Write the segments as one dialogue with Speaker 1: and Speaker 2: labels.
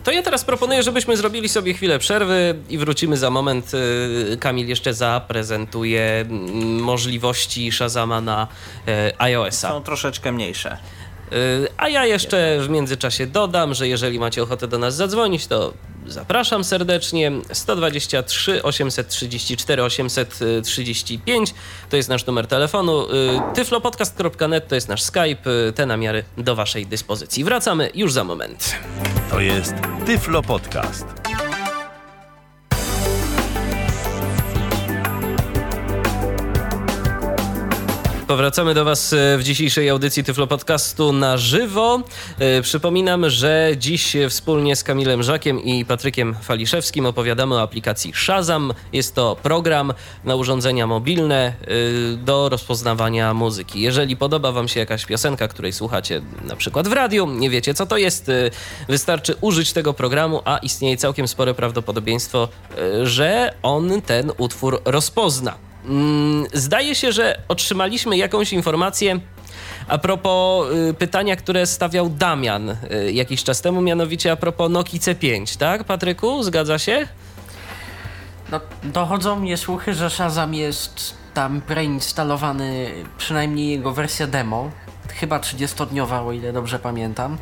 Speaker 1: To ja teraz proponuję, żebyśmy zrobili sobie chwilę przerwy i wrócimy za moment. Kamil jeszcze zaprezentuje możliwości Shazama na iOS-a.
Speaker 2: Są troszeczkę mniejsze.
Speaker 1: A ja jeszcze w międzyczasie dodam, że jeżeli macie ochotę do nas zadzwonić, to zapraszam serdecznie. 123 834 835 to jest nasz numer telefonu. tyflopodcast.net to jest nasz Skype. Te namiary do waszej dyspozycji. Wracamy już za moment.
Speaker 3: To jest Tyflo Podcast.
Speaker 1: Powracamy do Was w dzisiejszej audycji Tyflo Podcastu na żywo. Przypominam, że dziś wspólnie z Kamilem Żakiem i Patrykiem Faliszewskim opowiadamy o aplikacji Shazam. Jest to program na urządzenia mobilne do rozpoznawania muzyki. Jeżeli podoba Wam się jakaś piosenka, której słuchacie na przykład w radiu, nie wiecie co to jest, wystarczy użyć tego programu, a istnieje całkiem spore prawdopodobieństwo, że on ten utwór rozpozna. Zdaje się, że otrzymaliśmy jakąś informację a propos pytania, które stawiał Damian jakiś czas temu, mianowicie a propos Nokii C5, tak, Patryku? Zgadza się?
Speaker 4: No, dochodzą mnie słuchy, że Shazam jest tam preinstalowany, przynajmniej jego wersja demo, chyba 30-dniowa, o ile dobrze pamiętam.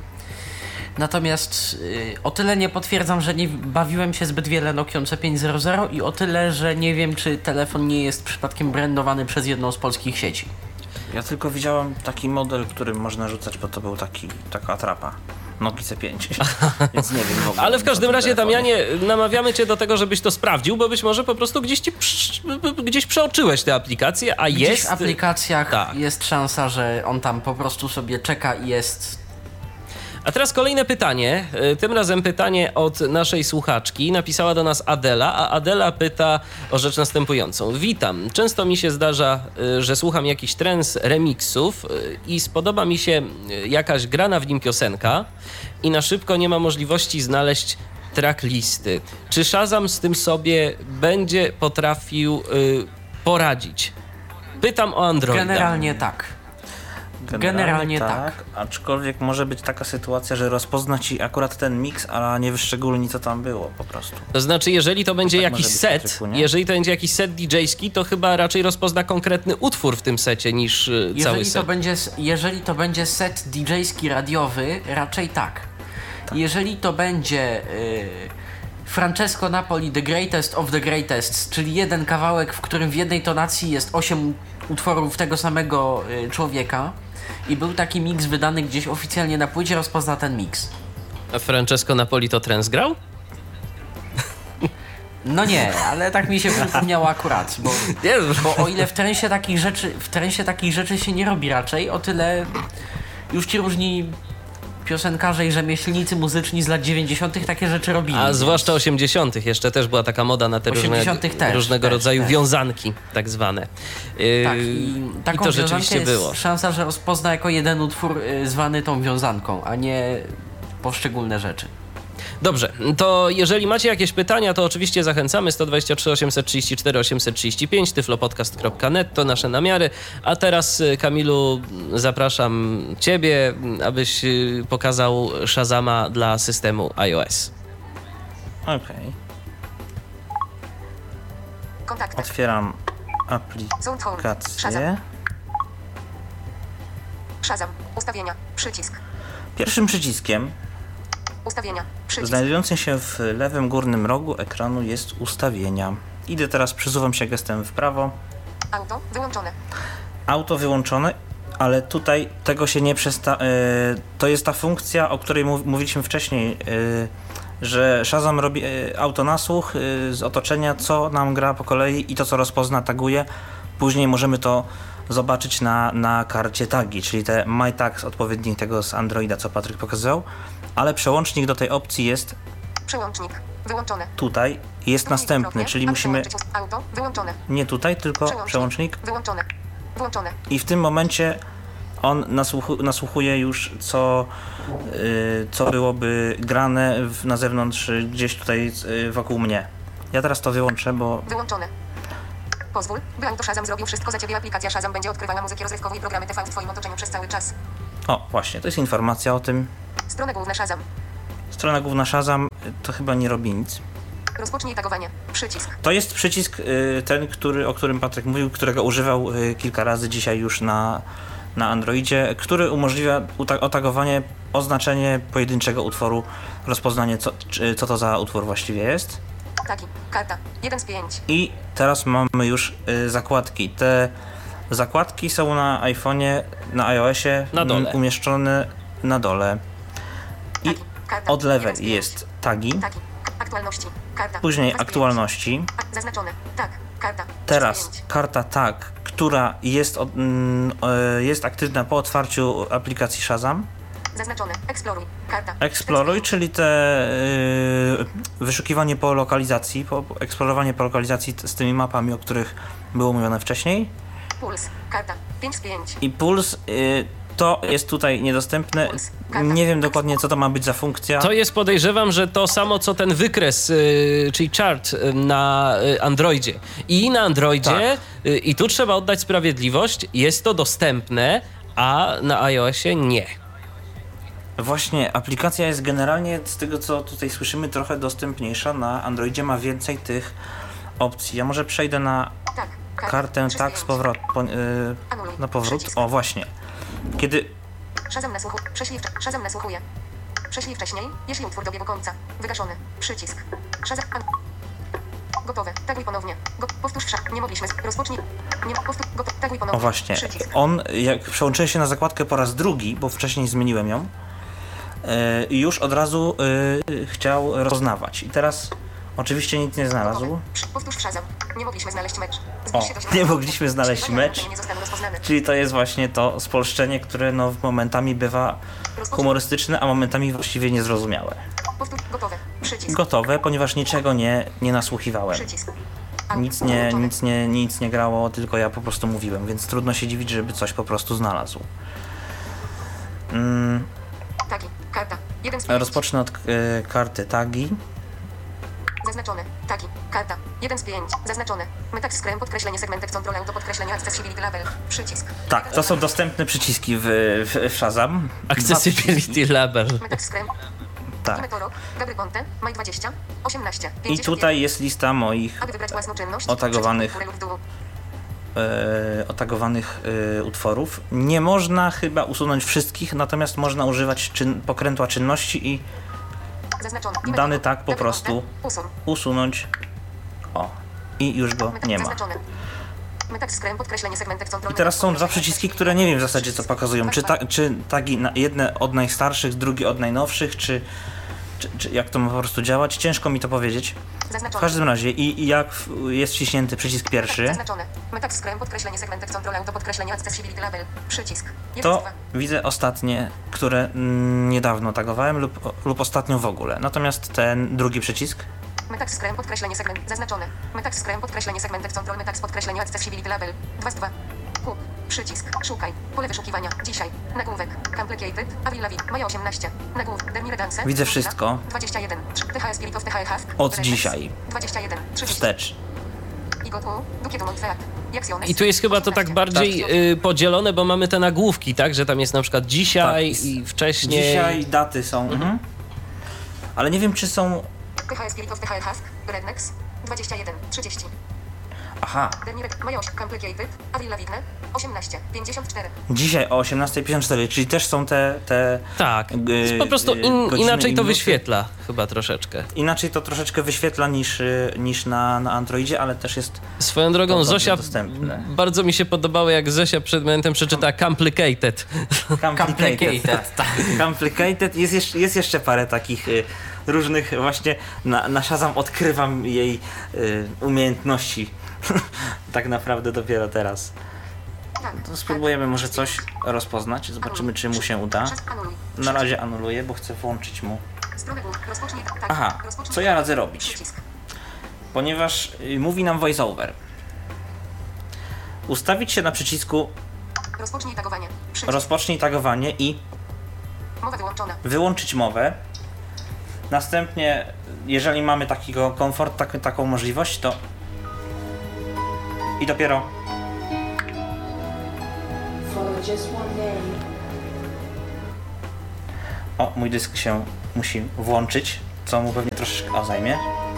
Speaker 4: Natomiast o tyle nie potwierdzam, że nie bawiłem się zbyt wiele Nokią C500 i o tyle, że nie wiem, czy telefon nie jest przypadkiem brandowany przez jedną z polskich sieci.
Speaker 2: Ja tylko widziałem taki model, który można rzucać, bo to był taka atrapa. Nokii C5, więc nie wiem w ogóle.
Speaker 1: Ale w każdym razie, Damianie, namawiamy Cię do tego, żebyś to sprawdził, bo być może po prostu gdzieś przeoczyłeś tę aplikację, a
Speaker 4: gdzieś
Speaker 1: jest...
Speaker 4: w aplikacjach
Speaker 1: tak.
Speaker 4: Jest szansa, że on tam po prostu sobie czeka i jest...
Speaker 1: A teraz kolejne pytanie, tym razem pytanie od naszej słuchaczki. Napisała do nas Adela, a Adela pyta o rzecz następującą. Witam, często mi się zdarza, że słucham jakichś trance remixów i spodoba mi się jakaś grana w nim piosenka i na szybko nie ma możliwości znaleźć tracklisty. Czy Shazam z tym sobie będzie potrafił poradzić? Pytam o Androida.
Speaker 4: Generalnie tak. Generalnie tak.
Speaker 2: Aczkolwiek może być taka sytuacja, że rozpozna ci akurat ten mix, a nie wyszczególni co tam było po prostu.
Speaker 1: To znaczy, jeżeli to będzie
Speaker 2: tak
Speaker 1: jakiś set,
Speaker 2: Patryku,
Speaker 1: jeżeli to będzie jakiś set DJ-ski, to chyba raczej rozpozna konkretny utwór w tym secie niż cały set.
Speaker 4: Jeżeli to będzie set DJ-ski radiowy, raczej tak. Jeżeli to będzie Francesco Napoli The Greatest of the Greatest, czyli jeden kawałek, w którym w jednej tonacji jest 8 utworów tego samego człowieka i był taki mix wydany gdzieś oficjalnie na płycie, rozpozna ten mix.
Speaker 1: A Francesco Napoli to trance grał?
Speaker 4: No nie, ale tak mi się przypomniało akurat, bo o ile w trensie takich rzeczy się nie robi raczej, o tyle już ci różni piosenkarze i rzemieślnicy muzyczni z lat 90. takie rzeczy robili.
Speaker 1: A zwłaszcza 80. jeszcze też była taka moda na te różnego rodzaju wiązanki tak zwane.
Speaker 4: Tak, i taką
Speaker 1: I to rzeczywiście
Speaker 4: jest
Speaker 1: było.
Speaker 4: Szansa, że rozpozna jako jeden utwór zwany tą wiązanką, a nie poszczególne rzeczy.
Speaker 1: Dobrze, to jeżeli macie jakieś pytania, to oczywiście zachęcamy. 123 834 835 tyflopodcast.net to nasze namiary. A teraz, Kamilu, zapraszam Ciebie, abyś pokazał Shazama dla systemu iOS.
Speaker 2: Okej. Otwieram aplikację.
Speaker 5: Shazam. Ustawienia. Przycisk.
Speaker 2: Pierwszym przyciskiem
Speaker 5: Ustawienia. Przycisk.
Speaker 2: znajdującym się w lewym górnym rogu ekranu jest ustawienia. Idę teraz, przesuwam się gestem w prawo.
Speaker 5: Auto wyłączone.
Speaker 2: Auto wyłączone, ale tutaj tego się nie to jest ta funkcja, o której mówiliśmy wcześniej, że Shazam robi autonasłuch z otoczenia, co nam gra po kolei i to, co rozpozna, taguje. Później możemy to zobaczyć na karcie tagi, czyli te My Tags, odpowiednik tego z Androida, co Patryk pokazał, ale przełącznik do tej opcji jest
Speaker 5: Przełącznik wyłączone.
Speaker 2: tutaj, jest następny, czyli musimy
Speaker 5: auto wyłączone.
Speaker 2: nie tutaj, tylko przełącznik
Speaker 5: wyłączone. Włączone.
Speaker 2: I w tym momencie on nasłuchuje już, co byłoby grane na zewnątrz, gdzieś tutaj wokół mnie. Ja teraz to wyłączę, bo...
Speaker 5: Wyłączone. Pozwól, by auto Shazam zrobił wszystko za Ciebie. Aplikacja Shazam będzie odkrywała muzykę rozrywkową i programy TV w Twoim otoczeniu przez cały czas.
Speaker 2: O, właśnie, to jest informacja o tym.
Speaker 5: Strona główna Shazam.
Speaker 2: Strona główna Shazam to chyba nie robi nic.
Speaker 5: Rozpocznij tagowanie. Przycisk.
Speaker 2: To jest przycisk ten, o którym Patryk mówił, którego używał kilka razy dzisiaj już na Androidzie, który umożliwia otagowanie, oznaczenie pojedynczego utworu, rozpoznanie co to za utwór właściwie jest.
Speaker 5: Tagi. Karta. 1 z 5.
Speaker 2: I teraz mamy już zakładki. Te zakładki są na iPhone'ie, na iOSie
Speaker 1: Na dole.
Speaker 2: umieszczone na dole. I
Speaker 5: Tagi. Karta.
Speaker 2: od
Speaker 5: 1
Speaker 2: lewej
Speaker 5: z 5.
Speaker 2: jest tagi,
Speaker 5: Tagi. Aktualności. Karta.
Speaker 2: później
Speaker 5: 2 z 5.
Speaker 2: aktualności.
Speaker 5: Zaznaczone. Tak. Karta. 3 z
Speaker 2: Teraz
Speaker 5: 5.
Speaker 2: karta tag, która jest aktywna po otwarciu aplikacji Shazam.
Speaker 5: Zaznaczone. Eksploruj. Karta.
Speaker 2: Eksploruj, czyli te wyszukiwanie po lokalizacji, eksplorowanie po lokalizacji z tymi mapami, o których było mówione wcześniej.
Speaker 5: Puls. Karta. 5 z 5.
Speaker 2: I puls to jest tutaj niedostępne. Nie wiem dokładnie, co to ma być za funkcja.
Speaker 1: To jest, podejrzewam, że to samo co ten wykres, czyli chart na Androidzie. I na Androidzie, i tu trzeba oddać sprawiedliwość, jest to dostępne, a na iOSie nie.
Speaker 2: Właśnie, aplikacja jest generalnie, z tego co tutaj słyszymy, trochę dostępniejsza. Na Androidzie ma więcej tych opcji. Ja może przejdę na
Speaker 5: Tak.
Speaker 2: kartę
Speaker 5: 3 z
Speaker 2: tak
Speaker 5: 5.
Speaker 2: z powrotem.
Speaker 5: Anuluj.
Speaker 2: Na powrót.
Speaker 5: Przycisk.
Speaker 2: O, właśnie. Kiedy
Speaker 5: Shazam nasłuchuje. Shazam nasłuchuje. Prześlij wcześniej, jeśli utwór dobiegł końca. Wygaszony. Przycisk. Shazam. Gotowe. Taguj ponownie. Powtórz Nie mogliśmy. Rozpocznij. Nie. Taguj ponownie.
Speaker 2: O właśnie,
Speaker 5: Przycisk.
Speaker 2: on jak przełączyłem się na zakładkę po raz drugi, bo wcześniej zmieniłem ją, już od razu chciał rozpoznawać. I teraz oczywiście nic nie znalazł.
Speaker 5: Powtórz Shazam. Nie mogliśmy znaleźć mecz.
Speaker 2: O, nie mogliśmy znaleźć mecz.
Speaker 5: Nie zostaną rozpoznane.
Speaker 2: Czyli to jest właśnie to spolszczenie, które no momentami bywa humorystyczne, a momentami właściwie niezrozumiałe.
Speaker 5: Powtórz. Gotowe. Przycisk.
Speaker 2: Gotowe, ponieważ niczego nie nasłuchiwałem.
Speaker 5: Przycisk.
Speaker 2: Nic nie grało, tylko ja po prostu mówiłem, więc trudno się dziwić, żeby coś po prostu znalazł.
Speaker 5: Tagi. Karta. 1 z 5.
Speaker 2: Rozpocznę od karty tagi.
Speaker 5: Zaznaczone. Tagi. Karta. 1 z 5. Zaznaczone. Metax Screen podkreślenie segmentek Control Auto podkreślenie Accessibility Label. Przycisk.
Speaker 2: Tak, to są dostępne przyciski w Shazam.
Speaker 1: Accessibility Label.
Speaker 5: Metax Screen.
Speaker 2: Tak.
Speaker 5: Metoro. Gabry Ponte. Maj 20. 18.
Speaker 2: I
Speaker 5: 51.
Speaker 2: tutaj jest lista moich
Speaker 5: Aby wybrać własną czynność.
Speaker 2: otagowanych
Speaker 5: górę lub dół.
Speaker 2: utworów. Nie można chyba usunąć wszystkich, natomiast można używać pokrętła czynności i
Speaker 5: Zaznaczone.
Speaker 2: dany tak po prostu
Speaker 5: Usun.
Speaker 2: usunąć. O, i już go nie ma.
Speaker 5: Zaznaczone. Metax Screen podkreślenie segmentek Control.
Speaker 2: I teraz są dwa przyciski, które nie wiem w zasadzie co pokazują. Czy tagi jedne od najstarszych, drugie od najnowszych, czy jak to ma po prostu działać? Ciężko mi to powiedzieć. W
Speaker 5: Zaznaczone.
Speaker 2: każdym razie i jak jest wciśnięty przycisk pierwszy,
Speaker 5: Zaznaczone. Metax Screen podkreślenie segmentek Control Auto podkreślenie Accessibility Label. Przycisk. 1 z
Speaker 2: to
Speaker 5: 2.
Speaker 2: widzę ostatnie, które niedawno tagowałem lub ostatnio w ogóle. Natomiast ten drugi przycisk,
Speaker 5: Metax Screen podkreślenie segment. Zaznaczone. Metax Screen podkreślenie segmentek Control Metax podkreślenie Accessibility Label. 2 z 2. Kup. Przycisk. Szukaj. Pole wyszukiwania. Dzisiaj. Nagłówek. Complicated. Avril Lavigne. Maja 18. Nagłówek. Dermire Dance.
Speaker 2: widzę wszystko
Speaker 5: 21. THS Spirit of THS.
Speaker 2: od dzisiaj
Speaker 5: 21. 30.
Speaker 2: wstecz.
Speaker 5: Igotu. Dukiet Montferrat. Jacksiones.
Speaker 1: I tu jest chyba to tak
Speaker 5: 18.
Speaker 1: bardziej podzielone, bo mamy te nagłówki, tak? Że tam jest na przykład dzisiaj
Speaker 2: Tak.
Speaker 1: i wcześniej.
Speaker 2: Dzisiaj daty są. Ale nie wiem, czy są.
Speaker 5: THS Spirit of THS. Rednex. 21. 30.
Speaker 2: Aha,
Speaker 5: Dermire. Maja 8. Complicated. Avril Lavigne. 18. 54.
Speaker 2: dzisiaj o 18:54, czyli też są te
Speaker 1: Tak, po prostu
Speaker 2: godziny
Speaker 1: inaczej
Speaker 2: i
Speaker 1: to
Speaker 2: minuty.
Speaker 1: wyświetla chyba troszeczkę.
Speaker 2: Inaczej to troszeczkę wyświetla niż na Androidzie, ale też jest
Speaker 1: Swoją drogą
Speaker 2: to dobrze
Speaker 1: Zosia,
Speaker 2: dostępne.
Speaker 1: bardzo mi się podobało, jak Zosia przed momentem przeczyta complicated.
Speaker 4: Complicated, tak.
Speaker 2: Complicated. Jest jeszcze parę takich różnych właśnie na Shazam odkrywam jej umiejętności. Tak naprawdę dopiero teraz.
Speaker 5: Tak.
Speaker 2: To spróbujemy może coś rozpoznać, zobaczymy czy mu się uda.
Speaker 5: Anuluj.
Speaker 2: Na razie anuluję, bo chcę włączyć mu.
Speaker 5: Stronę główną. Rozpocznij. Tak.
Speaker 2: Aha,
Speaker 5: Rozpocznij.
Speaker 2: co ja radzę robić?
Speaker 5: Przycisk.
Speaker 2: Ponieważ mówi nam voiceover. Ustawić się na przycisku
Speaker 5: Rozpocznij tagowanie. Przycisk.
Speaker 2: rozpocznij tagowanie i
Speaker 5: Mowa wyłączona.
Speaker 2: wyłączyć mowę. Następnie, jeżeli mamy takiego komfort, taką możliwość, to i dopiero
Speaker 6: For just one day.
Speaker 2: o, mój dysk się musi włączyć, co mu pewnie troszeczkę zajmie.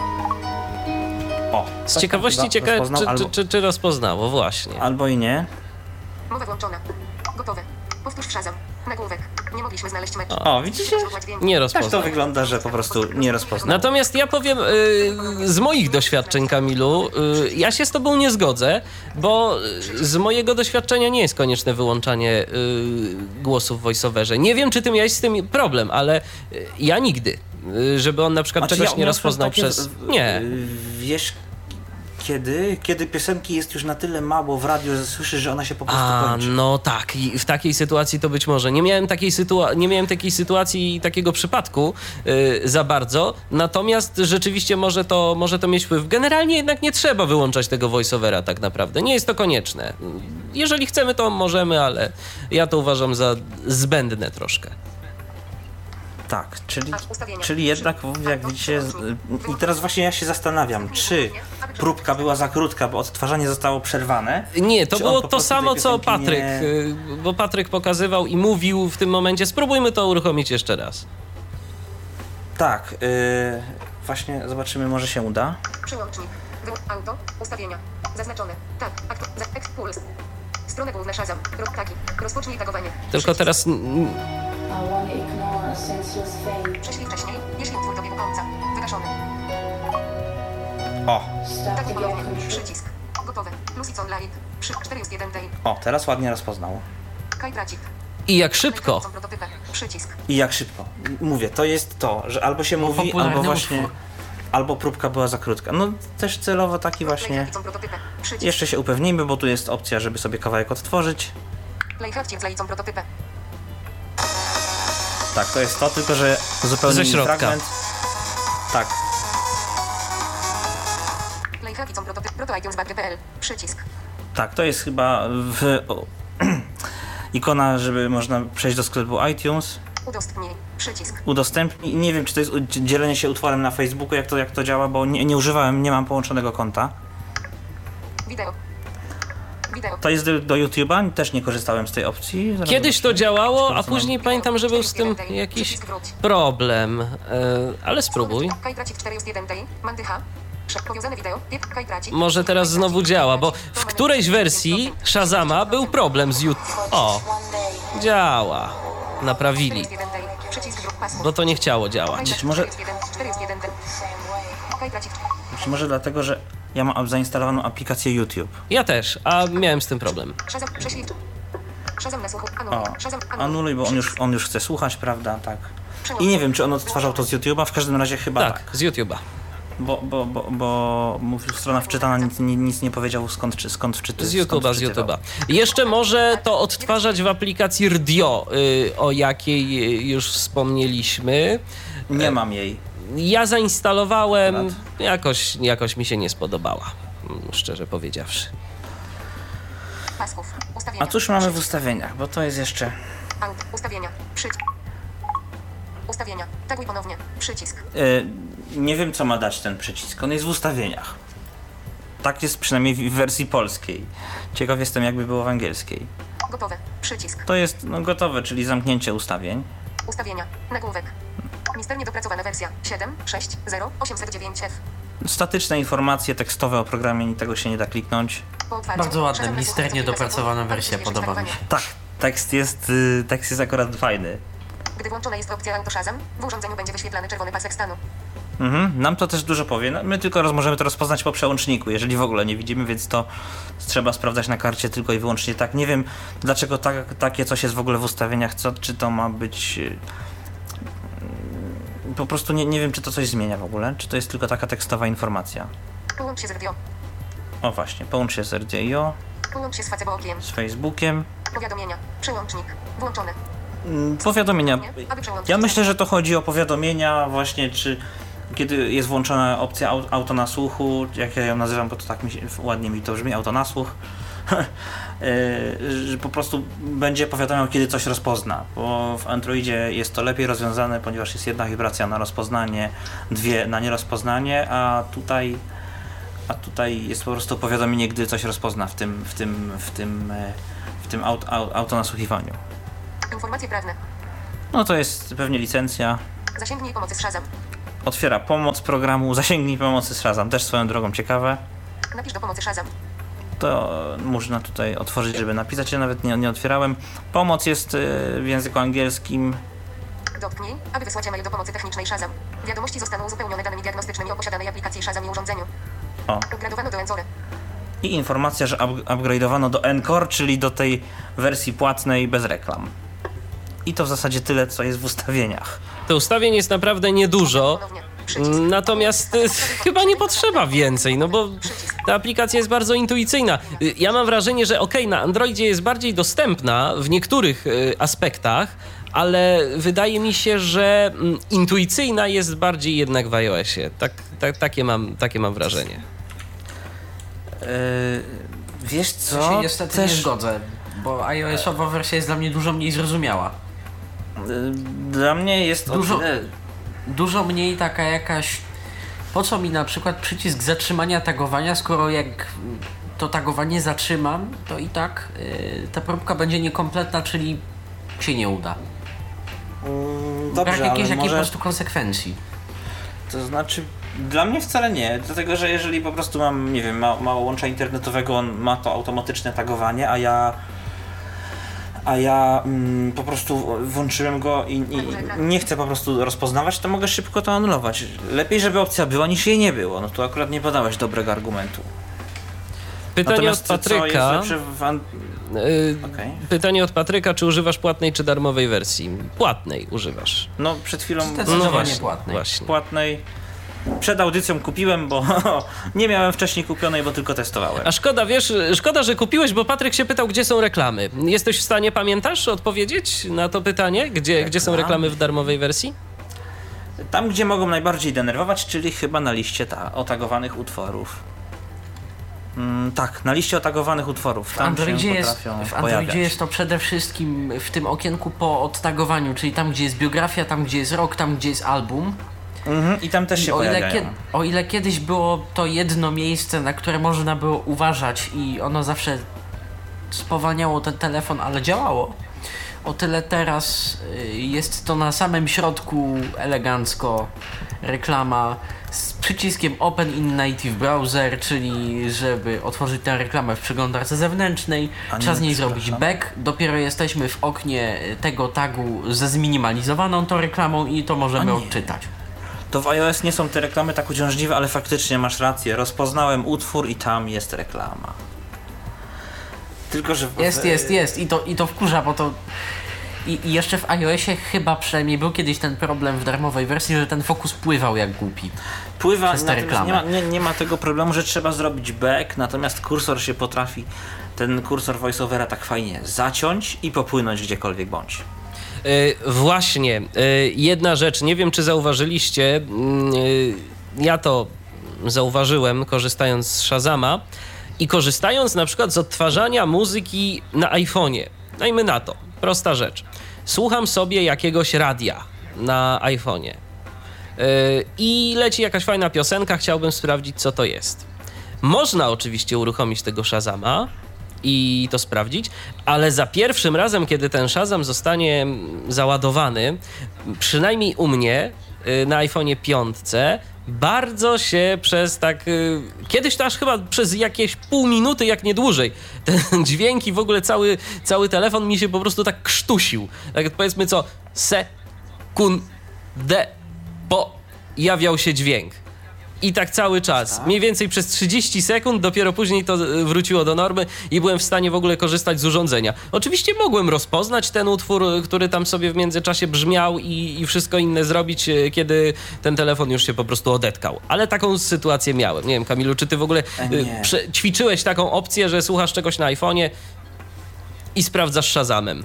Speaker 2: O,
Speaker 1: Z ciekawości ciekawe,
Speaker 2: rozpoznał,
Speaker 1: czy rozpoznało, właśnie.
Speaker 2: albo i nie.
Speaker 5: Mowa włączona. Gotowe. Powtórz Shazam. Nagłówek. Nie mogliśmy znaleźć meczu.
Speaker 2: O, widzicie?
Speaker 1: Nie
Speaker 2: Tak
Speaker 1: rozpoznał.
Speaker 2: to wygląda, że po prostu nie rozpoznał.
Speaker 1: Natomiast ja powiem z moich doświadczeń, Kamilu, ja się z tobą nie zgodzę, bo z mojego doświadczenia nie jest konieczne wyłączanie głosów w voiceoverze. Nie wiem, czy ty miałeś z tym problem, ale ja nigdy, żeby on na przykład
Speaker 2: Znaczy,
Speaker 1: czegoś
Speaker 2: ja
Speaker 1: nie
Speaker 2: uniosłem
Speaker 1: rozpoznał
Speaker 2: takie
Speaker 1: przez... Nie.
Speaker 2: Wiesz, kiedy piosenki jest już na tyle mało w radiu, że słyszysz, że ona się po prostu kończy.
Speaker 1: No tak, i w takiej sytuacji to być może. Nie miałem takiej sytuacji i takiego przypadku za bardzo, natomiast rzeczywiście może to mieć wpływ. Generalnie jednak nie trzeba wyłączać tego voiceovera tak naprawdę, nie jest to konieczne. Jeżeli chcemy, to możemy, ale ja to uważam za zbędne troszkę.
Speaker 2: Tak,
Speaker 5: Ustawienia.
Speaker 2: czyli jednak, jak widzicie, i teraz właśnie ja się zastanawiam, czy próbka była za krótka, bo odtwarzanie zostało przerwane.
Speaker 1: Nie, to
Speaker 2: Czy on
Speaker 1: było
Speaker 2: po
Speaker 1: to
Speaker 2: prostu
Speaker 1: samo,
Speaker 2: tej
Speaker 1: co
Speaker 2: piosenki
Speaker 1: Patryk,
Speaker 2: nie-
Speaker 1: bo Patryk pokazywał i mówił w tym momencie, spróbujmy to uruchomić jeszcze raz.
Speaker 2: Tak, właśnie zobaczymy, może się uda.
Speaker 5: Przełącznik. Auto. Ustawienia. Zaznaczone. Tak. Puls. Strona główna Shazam. Tagi. Rozpocznij tagowanie.
Speaker 1: Tylko teraz
Speaker 6: I want to ignore senseless fame.
Speaker 5: Prześlij wcześniej, jeśli utwór dobiegł końca. Wygaszony.
Speaker 2: O,
Speaker 6: Start
Speaker 5: Taki
Speaker 6: to get
Speaker 5: ponownie.
Speaker 6: control.
Speaker 5: Przycisk. Gotowe. Plus it's on light. 401 day.
Speaker 2: o, teraz ładnie rozpoznał.
Speaker 5: Kaj tracik.
Speaker 1: i jak szybko.
Speaker 5: Prototypy. Przycisk.
Speaker 2: I jak szybko. Mówię, to jest to, że albo się mówi,
Speaker 4: popularny
Speaker 2: albo właśnie...
Speaker 4: utwór.
Speaker 2: Albo próbka była za krótka. No też celowo taki właśnie...
Speaker 5: Są prototypy. Przycisk.
Speaker 2: Jeszcze się upewnijmy, bo tu jest opcja, żeby sobie kawałek odtworzyć.
Speaker 5: Playhawcie z lejcą prototypy.
Speaker 2: Tak, to jest to, tylko że zupełnie
Speaker 1: Ze
Speaker 2: inny
Speaker 1: środka.
Speaker 2: fragment. Tak,
Speaker 5: Playhawcie są prototypy. Proto iTunes Bagry.pl. Przycisk.
Speaker 2: tak, to jest chyba ikona, żeby można przejść do sklepu iTunes,
Speaker 5: Udostępnij. Przycisk.
Speaker 2: udostępnij. Nie wiem, czy to jest dzielenie się utworem na Facebooku, jak to działa, bo nie używałem, nie mam połączonego konta.
Speaker 5: Wideo. Wideo.
Speaker 2: To jest do YouTube'a, też nie korzystałem z tej opcji. Zaraz
Speaker 1: Kiedyś to
Speaker 2: zobaczymy.
Speaker 1: działało, a
Speaker 2: Co
Speaker 1: później pamiętam, że był z tym jakiś problem, ale spróbuj.
Speaker 5: Kaj tracik 401 day. Mandycha. Powiązane wideo. Kaj tracik.
Speaker 1: Może teraz znowu działa, bo w którejś wersji Shazama był problem z YouTube. O, działa. Naprawili,
Speaker 5: 401 day. Przycisk druk pasmo.
Speaker 1: bo to nie chciało działać.
Speaker 2: Być może-
Speaker 5: 401 day. Kaj tracik.
Speaker 2: Czy może dlatego, że ja mam zainstalowaną aplikację YouTube.
Speaker 1: Ja też, a miałem z tym problem.
Speaker 5: Shazam. Prześlij. Shazam na słuchu.
Speaker 2: O,
Speaker 5: Shazam.
Speaker 2: anuluj, bo on już chce słuchać, prawda? Tak. I nie wiem, czy on odtwarzał to z YouTube'a, w każdym razie chyba tak.
Speaker 1: Tak, z YouTube'a.
Speaker 2: Bo strona wczytana nic nie powiedział skąd wczytuje.
Speaker 1: Z YouTube'a. Jeszcze może to odtwarzać w aplikacji RDIO, o jakiej już wspomnieliśmy.
Speaker 2: Nie mam jej.
Speaker 1: Ja zainstalowałem,
Speaker 2: Akurat.
Speaker 1: jakoś mi się nie spodobała, szczerze powiedziawszy.
Speaker 5: Pasków. Ustawienia.
Speaker 2: A cóż mamy w ustawieniach, bo to jest jeszcze...
Speaker 5: Out. Ustawienia. Przycisk. Ustawienia. Taguj ponownie. Przycisk.
Speaker 2: Nie wiem, co ma dać ten przycisk. On jest w ustawieniach. Tak jest przynajmniej w wersji polskiej. Ciekaw jestem, jakby było w angielskiej.
Speaker 5: Gotowe. Przycisk.
Speaker 2: To jest gotowe, czyli zamknięcie ustawień.
Speaker 5: Ustawienia. Nagłówek. Misternie dopracowana wersja 7.6.0.809F.
Speaker 2: Statyczne informacje tekstowe o programie, tego się nie da kliknąć.
Speaker 5: Po otwarciu.
Speaker 4: Bardzo ładne,
Speaker 5: Shazam na
Speaker 4: misternie
Speaker 5: słuchu.
Speaker 4: dopracowana wersja,
Speaker 5: Przyspieszyć
Speaker 4: podoba mi się.
Speaker 5: tagowanie.
Speaker 2: Tak, tekst jest akurat fajny.
Speaker 5: Gdy włączona jest opcja Auto Shazam, w urządzeniu będzie wyświetlany czerwony pasek stanu.
Speaker 2: Nam to też dużo powie. No, my tylko możemy to rozpoznać po przełączniku, jeżeli w ogóle nie widzimy, więc to trzeba sprawdzać na karcie tylko i wyłącznie tak. Nie wiem, dlaczego takie coś jest w ogóle w ustawieniach, czy to ma być... Po prostu nie wiem, czy to coś zmienia w ogóle, czy to jest tylko taka tekstowa informacja.
Speaker 5: Połącz się z RDIO.
Speaker 2: O właśnie, połącz się z RDIO,
Speaker 5: Połącz się z Facebookiem.
Speaker 2: z Facebookiem.
Speaker 5: Powiadomienia. Przełącznik. Włączone.
Speaker 2: Powiadomienia.
Speaker 5: Aby przełączyć.
Speaker 2: Ja myślę, że to chodzi o powiadomienia właśnie, czy kiedy jest włączona opcja auto na słuchu, jak ja ją nazywam, bo to tak ładnie mi to brzmi, auto na słuch, że po prostu będzie powiadamiał, kiedy coś rozpozna, bo w Androidzie jest to lepiej rozwiązane, ponieważ jest jedna wibracja na rozpoznanie, dwie na nierozpoznanie, a tutaj jest po prostu powiadomienie, gdy coś rozpozna w tym autonasłuchiwaniu.
Speaker 5: Informacje prawne.
Speaker 2: No to jest pewnie licencja.
Speaker 5: Zasięgnij pomocy z Shazam.
Speaker 2: Otwiera pomoc programu, zasięgnij pomocy z Shazam. Też swoją drogą ciekawe.
Speaker 5: Napisz do pomocy Shazam.
Speaker 2: To można tutaj otworzyć, żeby napisać. Ja nawet nie otwierałem. Pomoc jest w języku angielskim.
Speaker 5: Dotknij, aby wysłać e-mail do pomocy technicznej Shazam. Wiadomości zostaną uzupełnione danymi diagnostycznymi o posiadanej aplikacji Shazam i urządzeniu.
Speaker 2: O.
Speaker 5: Upgrade'owano do Enzore.
Speaker 2: I informacja, że upgrade'owano do Encore, czyli do tej wersji płatnej bez reklam. I to w zasadzie tyle, co jest w ustawieniach.
Speaker 1: To ustawień jest naprawdę niedużo.
Speaker 5: Ponownie. Przycisk.
Speaker 1: Natomiast chyba nie potrzeba więcej, no bo ta aplikacja jest bardzo intuicyjna. Ja mam wrażenie, że na Androidzie jest bardziej dostępna w niektórych aspektach, ale wydaje mi się, że intuicyjna jest bardziej jednak w iOSie. Takie mam wrażenie.
Speaker 2: Wiesz co?
Speaker 4: Ja się niestety nie zgodzę, bo iOS-owa wersja jest dla mnie dużo mniej zrozumiała.
Speaker 2: Dla mnie jest
Speaker 4: Dużo mniej taka jakaś... Po co mi na przykład przycisk zatrzymania tagowania, skoro jak to tagowanie zatrzymam, to i tak ta próbka będzie niekompletna, czyli się nie uda. Brak jakiejś po prostu konsekwencji.
Speaker 2: To znaczy, dla mnie wcale nie, dlatego że jeżeli po prostu mam, nie wiem, mało łącza internetowego, on ma to automatyczne tagowanie, a ja po prostu włączyłem go i nie chcę po prostu rozpoznawać, to mogę szybko to anulować. Lepiej, żeby opcja była, niż jej nie było. No to akurat nie podałeś dobrego argumentu.
Speaker 1: Pytanie
Speaker 2: Natomiast
Speaker 1: od Patryka.
Speaker 2: Co jest lepsze w okay.
Speaker 1: Pytanie od Patryka, czy używasz płatnej czy darmowej wersji? Płatnej używasz.
Speaker 2: No przed chwilą
Speaker 4: Zdecydowanie płatnej.
Speaker 1: Właśnie.
Speaker 2: Płatnej. Przed audycją kupiłem, bo nie miałem wcześniej kupionej, bo tylko testowałem.
Speaker 1: A szkoda, że kupiłeś, bo Patryk się pytał, gdzie są reklamy. Jesteś w stanie, pamiętasz, odpowiedzieć na to pytanie? Gdzie są reklamy w darmowej wersji?
Speaker 2: Tam, gdzie mogą najbardziej denerwować, czyli chyba na liście otagowanych utworów. Tak, na liście otagowanych utworów. Tam w
Speaker 4: Androidzie jest to przede wszystkim w tym okienku po odtagowaniu, czyli tam, gdzie jest biografia, tam, gdzie jest rok, tam, gdzie jest album.
Speaker 2: I tam też się pojawiają.
Speaker 4: O ile kiedyś było to jedno miejsce, na które można było uważać i ono zawsze spowalniało ten telefon, ale działało, o tyle teraz jest to na samym środku elegancko reklama z przyciskiem Open in Native Browser, czyli żeby otworzyć tę reklamę w przeglądarce zewnętrznej, trzeba z niej zrobić back, dopiero jesteśmy w oknie tego tagu ze zminimalizowaną tą reklamą i to możemy odczytać.
Speaker 2: To w iOS nie są te reklamy tak uciążliwe, ale faktycznie masz rację. Rozpoznałem utwór i tam jest reklama. Tylko, że...
Speaker 4: Jest. I to wkurza, bo to... I jeszcze w iOSie chyba przynajmniej był kiedyś ten problem w darmowej wersji, że ten fokus pływał jak głupi.
Speaker 2: Pływa, natomiast nie ma tego problemu, że trzeba zrobić back, natomiast kursor się potrafi, ten kursor voiceovera tak fajnie zaciąć i popłynąć gdziekolwiek bądź.
Speaker 1: Właśnie, jedna rzecz, nie wiem czy zauważyliście, ja to zauważyłem korzystając z Shazama i korzystając na przykład z odtwarzania muzyki na iPhone'ie. Dajmy na to, prosta rzecz. Słucham sobie jakiegoś radia na iPhone'ie i leci jakaś fajna piosenka, chciałbym sprawdzić co to jest. Można oczywiście uruchomić tego Shazama i to sprawdzić, ale za pierwszym razem, kiedy ten Shazam zostanie załadowany, przynajmniej u mnie na iPhone'ie 5, bardzo się przez kiedyś to aż chyba przez jakieś pół minuty, jak nie dłużej, ten dźwięk i w ogóle cały telefon mi się po prostu tak krztusił. Tak powiedzmy sekundę pojawiał się dźwięk. I tak cały czas. Mniej więcej przez 30 sekund, dopiero później to wróciło do normy i byłem w stanie w ogóle korzystać z urządzenia. Oczywiście mogłem rozpoznać ten utwór, który tam sobie w międzyczasie brzmiał i wszystko inne zrobić, kiedy ten telefon już się po prostu odetkał. Ale taką sytuację miałem. Nie wiem, Kamilu, czy ty w ogóle ćwiczyłeś taką opcję, że słuchasz czegoś na iPhone'ie i sprawdzasz Shazamem?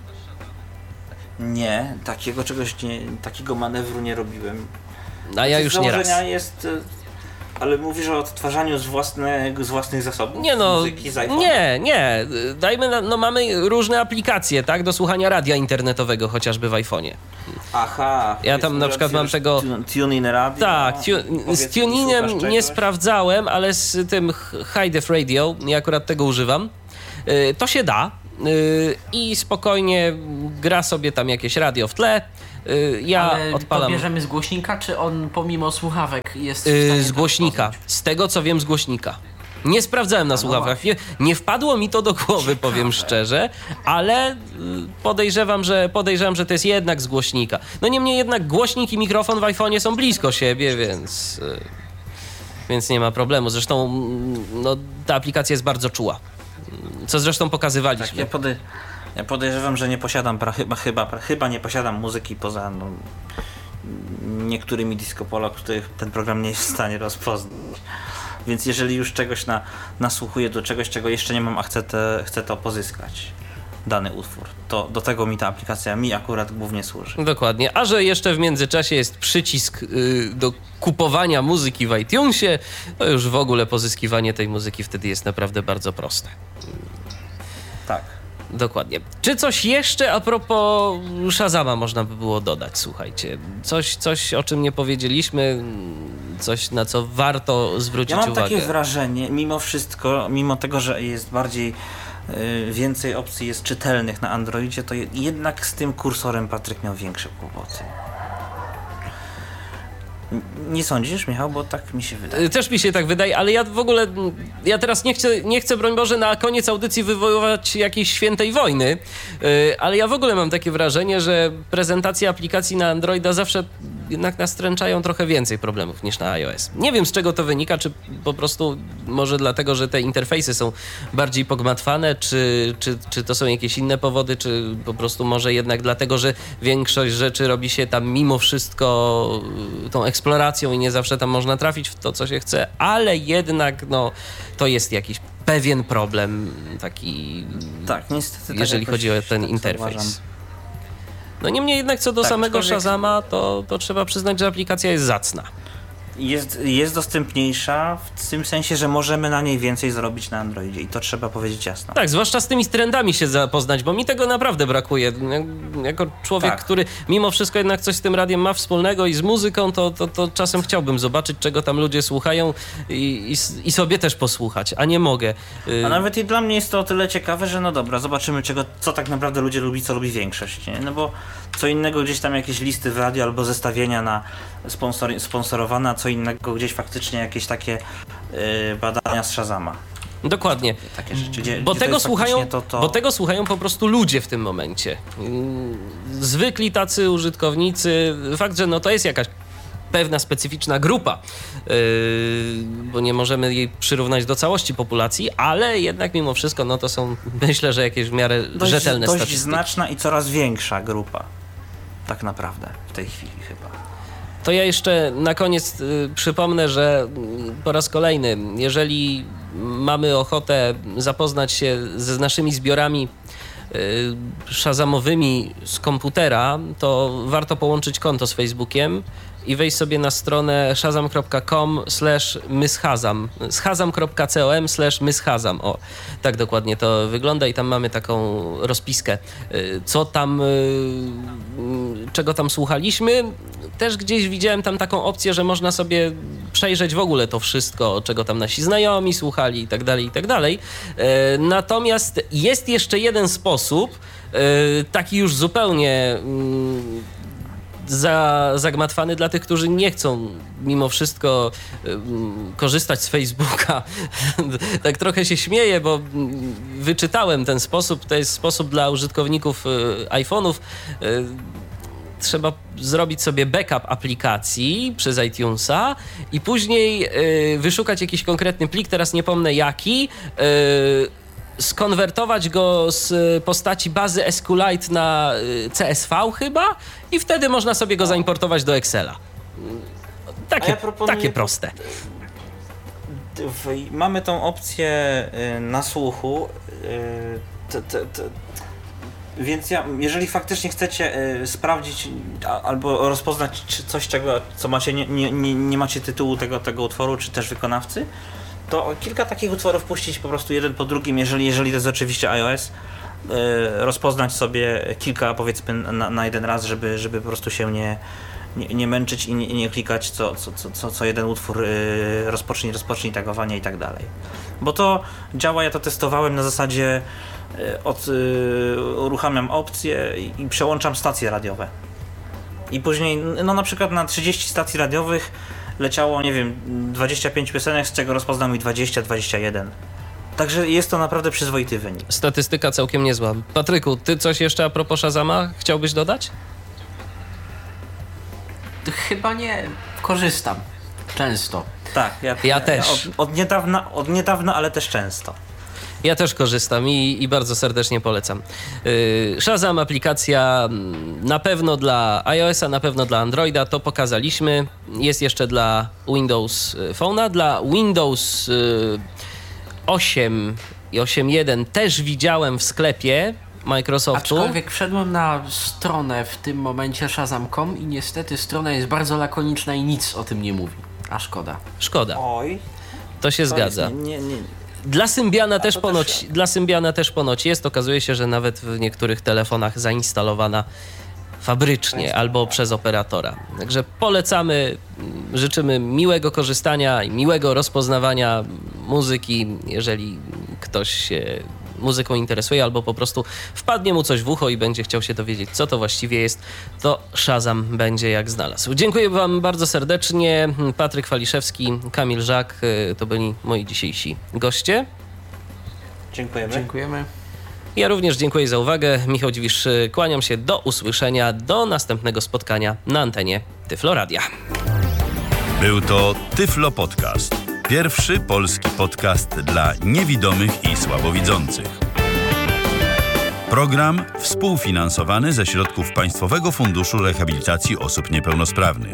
Speaker 2: Nie, takiego manewru nie robiłem.
Speaker 1: A ja już nie raz.
Speaker 2: Jest, ale mówisz o odtwarzaniu z własnych zasobów?
Speaker 1: Nie no,
Speaker 2: muzyki z iPhone?
Speaker 1: nie. Dajmy mamy różne aplikacje, tak, do słuchania radia internetowego, chociażby w iPhone'ie.
Speaker 2: Aha.
Speaker 1: Ja tam na przykład mam tego...
Speaker 2: TuneIn Radio?
Speaker 1: Tak, z TuneInem nie sprawdzałem, ale z tym High Def Radio, ja akurat tego używam. To się da. i spokojnie gra sobie tam jakieś radio w tle. Ja
Speaker 4: Ale
Speaker 1: odpalam.
Speaker 4: to bierzemy z głośnika, czy on pomimo słuchawek jest w stanie
Speaker 1: Z głośnika.
Speaker 4: tak poznać?
Speaker 1: Z tego co wiem, z głośnika. Nie sprawdzałem na słuchawkach. Nie wpadło mi to do głowy, powiem szczerze, ale podejrzewam, że to jest jednak z głośnika. No niemniej jednak głośnik i mikrofon w iPhone'ie są blisko siebie, więc nie ma problemu. Zresztą no, ta aplikacja jest bardzo czuła. Co zresztą pokazywaliśmy.
Speaker 2: Tak, ja podejrzewam, że nie posiadam, chyba nie posiadam muzyki poza niektórymi disco polo, których ten program nie jest w stanie rozpoznać. Więc jeżeli już czegoś nasłuchuję do czegoś, czego jeszcze nie mam, a chcę to pozyskać, dany utwór, to do tego mi ta aplikacja akurat głównie służy.
Speaker 1: Dokładnie. A że jeszcze w międzyczasie jest przycisk do kupowania muzyki w iTunesie, to już w ogóle pozyskiwanie tej muzyki wtedy jest naprawdę bardzo proste.
Speaker 2: Tak.
Speaker 1: Dokładnie. Czy coś jeszcze a propos Shazama można by było dodać? Słuchajcie, coś o czym nie powiedzieliśmy, coś na co warto zwrócić uwagę.
Speaker 2: Ja mam takie wrażenie, mimo wszystko, mimo tego, że jest bardziej więcej opcji jest czytelnych na Androidzie, to jednak z tym kursorem Patryk miał większe kłopoty. Nie sądzisz, Michał? Bo tak mi się wydaje.
Speaker 1: Też mi się tak wydaje, ale ja w ogóle, ja teraz nie chcę, broń Boże, na koniec audycji wywoływać jakiejś świętej wojny, ale ja w ogóle mam takie wrażenie, że prezentacje aplikacji na Androida zawsze jednak nastręczają trochę więcej problemów niż na iOS. Nie wiem, z czego to wynika, czy po prostu może dlatego, że te interfejsy są bardziej pogmatwane, czy to są jakieś inne powody, czy po prostu może jednak dlatego, że większość rzeczy robi się tam mimo wszystko tą eksploracją i nie zawsze tam można trafić w to, co się chce, ale jednak no, to jest jakiś pewien problem taki,
Speaker 2: tak, niestety,
Speaker 1: jeżeli chodzi o ten interfejs. No niemniej jednak co do samego Shazama, to trzeba przyznać, że aplikacja jest zacna.
Speaker 2: Jest dostępniejsza w tym sensie, że możemy na niej więcej zrobić na Androidzie i to trzeba powiedzieć jasno.
Speaker 1: Tak, zwłaszcza z tymi trendami się zapoznać, bo mi tego naprawdę brakuje. Jako człowiek, który mimo wszystko jednak coś z tym radiem ma wspólnego i z muzyką, to czasem chciałbym zobaczyć, czego tam ludzie słuchają i sobie też posłuchać, a nie mogę.
Speaker 2: A nawet i dla mnie jest to o tyle ciekawe, że no dobra, zobaczymy co tak naprawdę ludzie lubi, co lubi większość, nie? No bo co innego gdzieś tam jakieś listy w radio albo zestawienia na sponsorowane, a co innego gdzieś faktycznie jakieś takie badania z Shazama.
Speaker 1: Dokładnie.
Speaker 2: Takie rzeczy,
Speaker 1: bo tego słuchają po prostu ludzie w tym momencie. Zwykli tacy użytkownicy. Fakt, że no to jest jakaś pewna specyficzna grupa, bo nie możemy jej przyrównać do całości populacji, ale jednak mimo wszystko no to są, myślę, że jakieś w miarę rzetelne statystyki.
Speaker 2: Dość znaczna i coraz większa grupa. Tak naprawdę w tej chwili chyba.
Speaker 1: To ja jeszcze na koniec przypomnę, że po raz kolejny, jeżeli mamy ochotę zapoznać się z naszymi zbiorami shazamowymi z komputera, to warto połączyć konto z Facebookiem i wejść sobie na stronę shazam.com/myshazam, shazam.com/myshazam. O, tak dokładnie to wygląda i tam mamy taką rozpiskę, co tam, czego tam słuchaliśmy. Też gdzieś widziałem tam taką opcję, że można sobie przejrzeć w ogóle to wszystko, czego tam nasi znajomi słuchali i tak dalej. Natomiast jest jeszcze jeden sposób, taki już zupełnie zagmatwany dla tych, którzy nie chcą mimo wszystko korzystać z Facebooka. Tak trochę się śmieję, bo wyczytałem ten sposób. To jest sposób dla użytkowników iPhone'ów. Trzeba zrobić sobie backup aplikacji przez iTunesa i później wyszukać jakiś konkretny plik, teraz nie pomnę jaki, skonwertować go z postaci bazy SQLite na CSV chyba i wtedy można sobie go zaimportować do Excela. Takie proste.
Speaker 2: Mamy tą opcję nasłuchu, więc jeżeli faktycznie chcecie sprawdzić albo rozpoznać coś, co macie, nie macie tytułu tego utworu, czy też wykonawcy, to kilka takich utworów puścić po prostu jeden po drugim, jeżeli to jest oczywiście iOS, rozpoznać sobie kilka powiedzmy na jeden raz, żeby po prostu się nie męczyć i nie klikać co jeden utwór rozpocznij tagowanie i tak dalej. Bo to działa, ja to testowałem na zasadzie uruchamiam opcje i przełączam stacje radiowe. I później, no na przykład na 30 stacji radiowych leciało, nie wiem, 25 piosenek, z czego rozpoznał mi 20-21. Także jest to naprawdę przyzwoity wynik.
Speaker 1: Statystyka całkiem niezła. Patryku, ty coś jeszcze a propos Shazama chciałbyś dodać?
Speaker 4: Chyba nie. Korzystam. Często.
Speaker 2: Tak,
Speaker 1: Ja też.
Speaker 2: Od niedawna, ale też często.
Speaker 1: Ja też korzystam i bardzo serdecznie polecam. Shazam, aplikacja na pewno dla iOS-a, na pewno dla Androida, to pokazaliśmy. Jest jeszcze dla Windows Phone'a, dla Windows 8 i 8.1 też widziałem w sklepie Microsoftu.
Speaker 4: Aczkolwiek wszedłem na stronę w tym momencie Shazam.com i niestety strona jest bardzo lakoniczna i nic o tym nie mówi. A szkoda.
Speaker 1: Szkoda.
Speaker 2: Oj.
Speaker 1: To się zgadza.
Speaker 2: Nie.
Speaker 1: Dla Symbiana też ponoć jest. Okazuje się, że nawet w niektórych telefonach zainstalowana fabrycznie albo przez operatora. Także polecamy, życzymy miłego korzystania i miłego rozpoznawania muzyki, jeżeli ktoś się muzyką interesuje albo po prostu wpadnie mu coś w ucho i będzie chciał się dowiedzieć, co to właściwie jest, to Shazam będzie jak znalazł. Dziękuję wam bardzo serdecznie. Patryk Faliszewski, Kamil Żak to byli moi dzisiejsi goście.
Speaker 4: Dziękujemy.
Speaker 1: Ja również dziękuję za uwagę. Michał Dziwisz, kłaniam się. Do usłyszenia, do następnego spotkania na antenie Tyflo Radia.
Speaker 3: Był to Tyflo Podcast. Pierwszy polski podcast dla niewidomych i słabowidzących. Program współfinansowany ze środków Państwowego Funduszu Rehabilitacji Osób Niepełnosprawnych.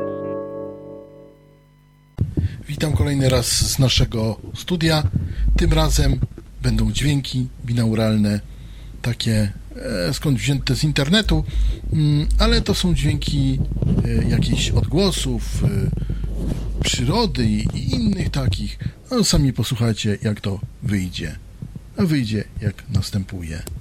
Speaker 7: Witam kolejny raz z naszego studia. Tym razem będą dźwięki binauralne, takie skąd wzięte z internetu, ale to są dźwięki jakichś odgłosów, przyrody i innych takich. No, sami posłuchajcie, jak to wyjdzie. A wyjdzie jak następuje.